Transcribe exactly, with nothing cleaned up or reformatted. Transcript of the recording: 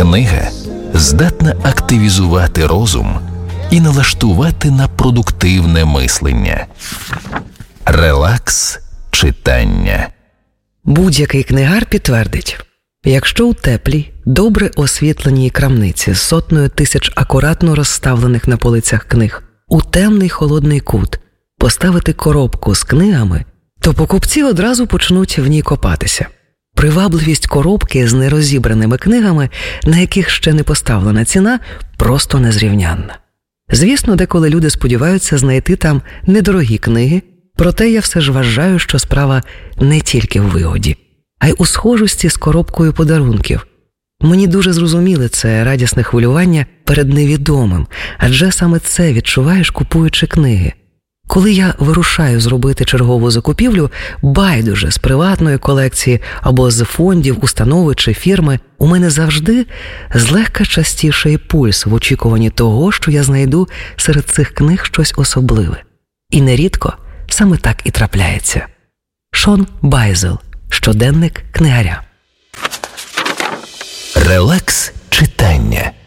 Книга здатна активізувати розум і налаштувати на продуктивне мислення. Релакс читання. Будь-який книгар підтвердить, якщо у теплій, добре освітленій крамниці з сотнею тисяч акуратно розставлених на полицях книг у темний холодний кут поставити коробку з книгами, то покупці одразу почнуть в ній копатися. Привабливість коробки з нерозібраними книгами, на яких ще не поставлена ціна, просто незрівнянна. Звісно, деколи люди сподіваються знайти там недорогі книги, проте я все ж вважаю, що справа не тільки в вигоді, а й у схожості з коробкою подарунків. Мені дуже зрозуміле це радісне хвилювання перед невідомим, адже саме це відчуваєш, купуючи книги. Коли я вирушаю зробити чергову закупівлю, байдуже з приватної колекції або з фондів, установи чи фірми, у мене завжди злегка частіший пульс в очікуванні того, що я знайду серед цих книг щось особливе. І нерідко саме так і трапляється. Шон Байзел. Щоденник книгаря. Релакс читання.